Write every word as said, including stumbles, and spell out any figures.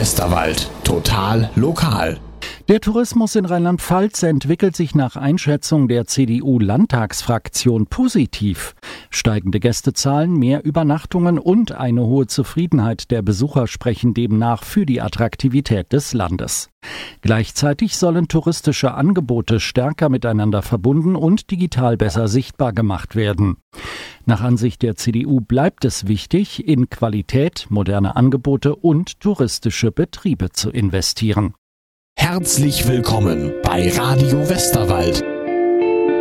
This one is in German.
Westerwald. Total lokal. Der Tourismus in Rheinland-Pfalz entwickelt sich nach Einschätzung der C D U-Landtagsfraktion positiv. Steigende Gästezahlen, mehr Übernachtungen und eine hohe Zufriedenheit der Besucher sprechen demnach für die Attraktivität des Landes. Gleichzeitig sollen touristische Angebote stärker miteinander verbunden und digital besser sichtbar gemacht werden. Nach Ansicht der C D U bleibt es wichtig, in Qualität, moderne Angebote und touristische Betriebe zu investieren. Herzlich willkommen bei Radio Westerwald.